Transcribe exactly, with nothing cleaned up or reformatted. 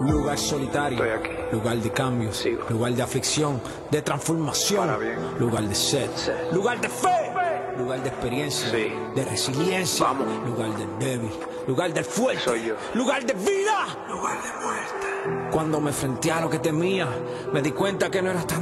lugar solitario, lugar de cambio, Sigo. lugar de aflicción, de transformación, Para bien. lugar de sed, Sed. lugar de fe, lugar de experiencia, Sí. de resiliencia, Vamos. lugar del débil, lugar del fuerte, Soy yo. lugar de vida, lugar de muerte. Cuando me enfrenté a lo que temía, me di cuenta que no era tan